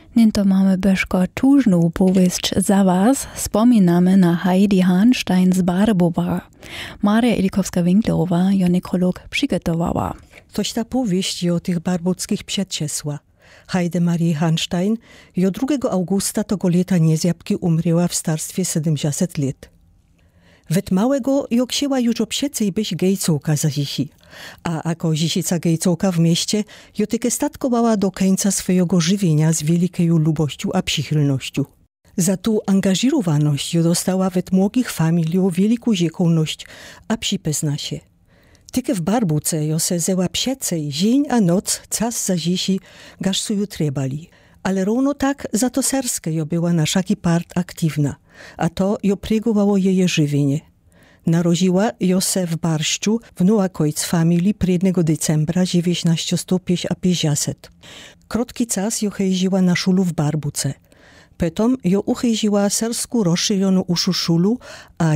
Ninto mamy beszko tužnú povesť za vás. Spomíname na Heidi Hahnstein z Barbowa. Maria Ilikowska-Winklerowa jo nekrolog przygotowała. Toś ta powieść o tych barbockich przedczesła. Heide Marie Hahnstein jo 2 augusta tego lata niezjabki umrzyła w starstwie 70 lat. Wet małego jo księła już obsiecej byś gejcołka za zisi. A ako zisica gejcołka w mieście, jo tykę statkowała do końca swojego żywienia z wielką lubością a przychylnością. Za tu angażowaność jo dostała wet młodych familiów wielką ziekolność a przypezna się. Tykę w Barbuce jo se zeła psiecej dzień a noc czas za zisi, gaż su ju trebali. Ale równo tak za to serskie jo była na szaki part aktywna, a to jo prygowało jeje żywienie. Narodziła jo se w Barszczu w Nuakojc familii 1 decembra 1950. Krótki czas jo jeździła na szulu w Barbuce. Potem jo ujeździła sersku rozszerzoną uszu szulu, a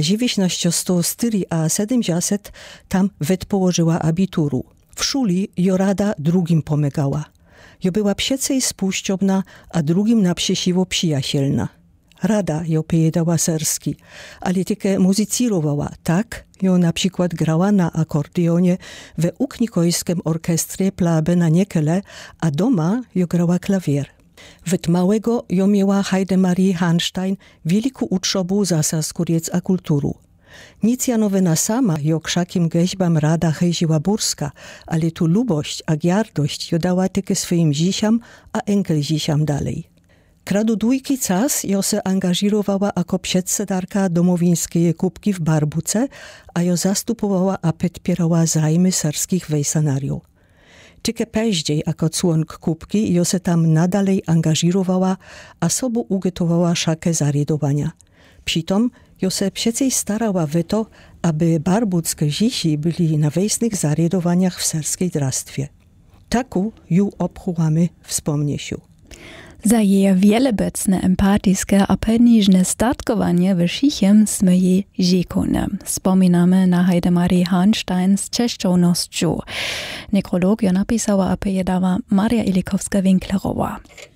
1970 tam położyła abituru. W szuli jo rada drugim pomagała. Jo była psiecej spuściobna, a drugim na psiesiwo przyjacielna. Rada jo pojedała serski, ale tylko muzycirowała. Tak, jo na przykład grała na akordeonie we uknikojskim orkiestrze Plabe na Niekele, a doma jo grała klawier. Wet małego jo miała Heide Marie Hahnstein wielką uczobu za saskuriec a kulturu. Nic janowena sama jo krzakim geźbam rada hejziła burska, ale tu lubość a giardość jo dała tylko swoim zisiam a enkelzisiam dalej. Kradu dłujki czas jo se angażirowała jako przedsedarka domowińskiej kubki w Barbuce, a jo zastupowała a podpierała zajmy serskich wejsanariów. Tykę peździej jako członk kubki jo se tam nadalej angażirowała, a sobu ugotowała szakę zariedowania. Przytom jo se przecej starała w to, aby barbuckie zisi byli na wejsnych zariedowaniach w serskiej drastwie. Taku ju obchowamy wspomniesiu. Za jej wielebecne, empatyczne a peniżne statkowanie w Sichem sme jej dziękujemy. Wspominamy na Heide Marie Hahnstein z czeszczownością. Nekrolog jo napisała a pojedała Maria Ilikowska-Winklerowa.